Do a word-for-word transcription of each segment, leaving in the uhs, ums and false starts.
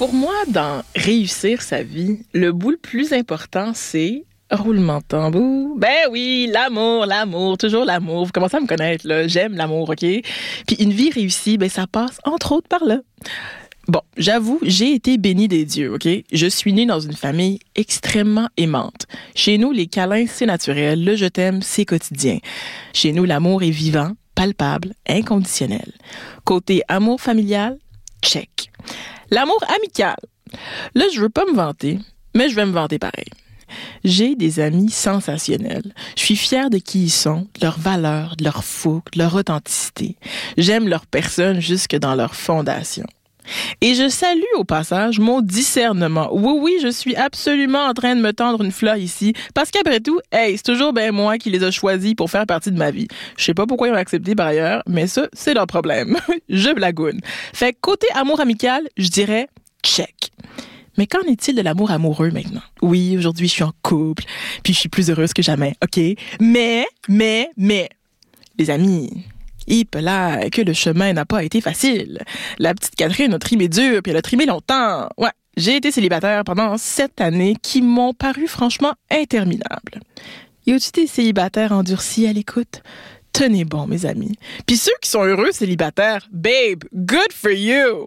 Pour moi, dans réussir sa vie, le bout le plus important, c'est roulement de tambour. Ben oui, l'amour, l'amour, toujours l'amour. Vous commencez à me connaître, là. J'aime l'amour, OK? Puis une vie réussie, ben ça passe entre autres par là. Bon, j'avoue, j'ai été bénie des dieux, OK? Je suis née dans une famille extrêmement aimante. Chez nous, les câlins, c'est naturel. Le je t'aime, c'est quotidien. Chez nous, l'amour est vivant, palpable, inconditionnel. Côté amour familial, check. L'amour amical. Là, je veux pas me vanter, mais je vais me vanter pareil. J'ai des amis sensationnels. Je suis fière de qui ils sont, de leurs valeurs, de leur fougue, de leur authenticité. J'aime leur personne jusque dans leur fondation. Et je salue au passage mon discernement. Oui, oui, je suis absolument en train de me tendre une fleur ici, parce qu'après tout, hey, c'est toujours bien moi qui les a choisis pour faire partie de ma vie. Je sais pas pourquoi ils m'ont accepté par ailleurs, mais ça, c'est leur problème. Je blagoune. Fait que côté amour amical, je dirais check. Mais qu'en est-il de l'amour amoureux maintenant? Oui, aujourd'hui, je suis en couple, puis je suis plus heureuse que jamais, OK? Mais, mais, mais, les amis... Hip là, que le chemin n'a pas été facile. La petite Catherine a trimé dur, puis elle a trimé longtemps. Ouais, j'ai été célibataire pendant sept années qui m'ont paru franchement interminables. Y a-tu des célibataires endurcis à l'écoute? Tenez bon, mes amis. Puis ceux qui sont heureux célibataires, babe, good for you!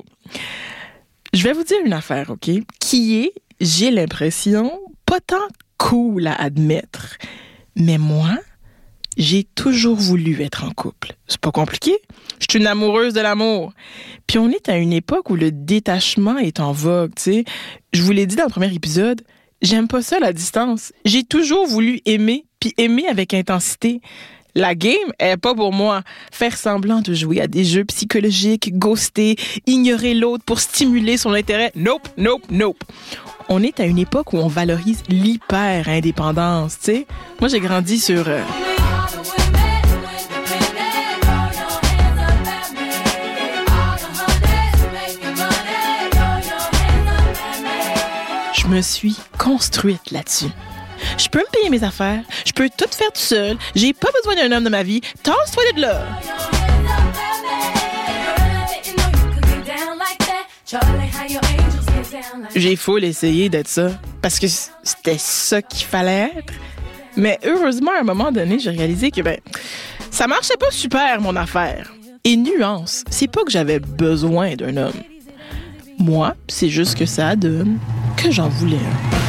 Je vais vous dire une affaire, OK? Qui est, j'ai l'impression, pas tant cool à admettre. Mais moi... j'ai toujours voulu être en couple. C'est pas compliqué. Je suis une amoureuse de l'amour. Puis on est à une époque où le détachement est en vogue, tu sais. Je vous l'ai dit dans le premier épisode, j'aime pas ça, la distance. J'ai toujours voulu aimer, puis aimer avec intensité. La game est pas pour moi. Faire semblant de jouer à des jeux psychologiques, ghoster, ignorer l'autre pour stimuler son intérêt. Nope, nope, nope. On est à une époque où on valorise l'hyper-indépendance, tu sais. Moi, j'ai grandi sur... Euh, Je me suis construite là-dessus. Je peux me payer mes affaires, je peux tout faire tout seul, j'ai pas besoin d'un homme dans ma vie, tasse-toi de là! J'ai full essayé d'être ça, parce que c'était ça qu'il fallait être. Mais heureusement, à un moment donné, j'ai réalisé que ben, ça marchait pas super, mon affaire. Et nuance, c'est pas que j'avais besoin d'un homme. Moi, c'est juste que ça donne que j'en voulais un.